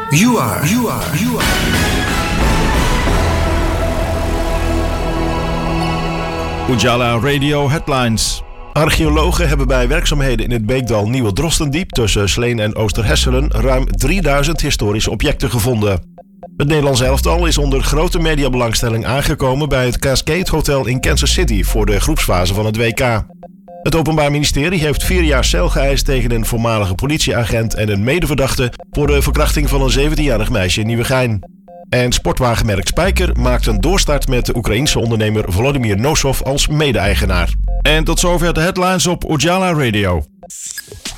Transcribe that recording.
You are. Ujala Radio Headlines. Archeologen hebben bij werkzaamheden in het beekdal Nieuwe Drostendiep tussen Sleen en Oosterhesselen ruim 3000 historische objecten gevonden. Het Nederlands elftal is onder grote mediabelangstelling aangekomen bij het Cascade Hotel in Kansas City voor de groepsfase van het WK. Het Openbaar Ministerie heeft 4 jaar cel geëist tegen een voormalige politieagent en een medeverdachte voor de verkrachting van een 17-jarig meisje in Nieuwegein. En sportwagenmerk Spijker maakt een doorstart met de Oekraïense ondernemer Volodymyr Nosov als mede-eigenaar. En tot zover de headlines op Ujala Radio.